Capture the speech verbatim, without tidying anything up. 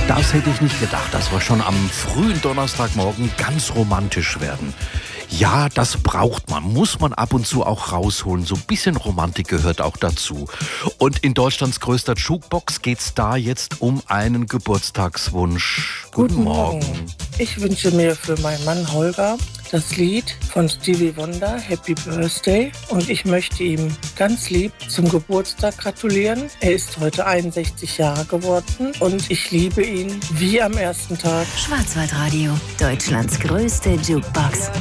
Das hätte ich nicht gedacht, dass wir schon am frühen Donnerstagmorgen ganz romantisch werden. Ja, das braucht man, muss man ab und zu auch rausholen. So ein bisschen Romantik gehört auch dazu. Und in Deutschlands größter Jukebox geht's da jetzt um einen Geburtstagswunsch. Guten, Guten Morgen. Morgen. Ich wünsche mir für meinen Mann Holger das Lied von Stevie Wonder, Happy Birthday. Und ich möchte ihm ganz lieb zum Geburtstag gratulieren. Er ist heute einundsechzig Jahre geworden und ich liebe ihn wie am ersten Tag. Schwarzwaldradio, Deutschlands größte Jukebox.